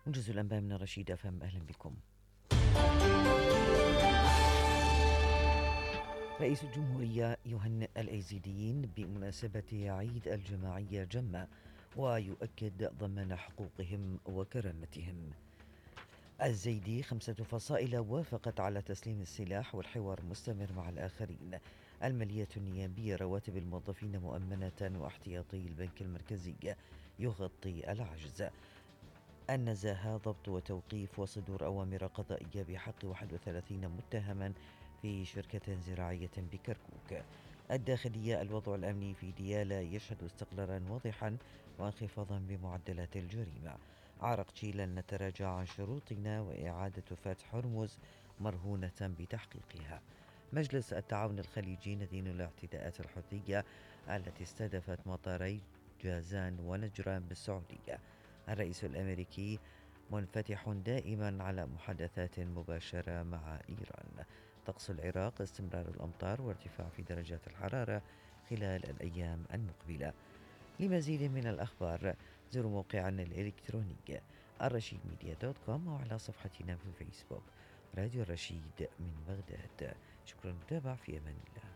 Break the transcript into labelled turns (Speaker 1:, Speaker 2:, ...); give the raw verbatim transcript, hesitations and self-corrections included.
Speaker 1: موجز الأنباء من رشيد أفهم، أهلا بكم. رئيس الجمهورية يهنئ الأيزيديين بمناسبة عيد الجماعية جمة، ويؤكد ضمان حقوقهم وكرامتهم. الزيدي خمسة فصائل وافقت على تسليم السلاح والحوار مستمر مع الآخرين. المالية النيابية رواتب الموظفين مؤمنة، واحتياطي البنك المركزي يغطي العجز. النزاهة ضبط وتوقيف وصدور أوامر قضائية بحق واحد وثلاثين متهما في شركة زراعية بكركوك. الداخلية الوضع الأمني في ديالى يشهد استقرارا واضحا وانخفاضا بمعدلات الجريمة. عرق تشيلا نتراجع عن شروطنا وإعادة فتح هرمز مرهونة بتحقيقها. مجلس التعاون الخليجي ندين الاعتداءات الحوثية التي استهدفت مطاري جازان ونجران بالسعودية. الرئيس الأمريكي منفتح دائما على محادثات مباشرة مع إيران. طقس العراق استمرار الأمطار وارتفاع في درجات الحرارة خلال الأيام المقبلة. لمزيد من الأخبار زوروا موقعنا الإلكتروني الرشيد ميديا دوت كوم أو على صفحتنا في الفيسبوك راديو الرشيد من بغداد. شكرا للمتابعة، في أمان الله.